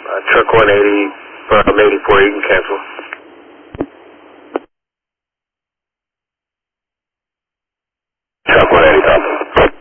Truck 180 from 84, you can cancel. Truck 180, Tom.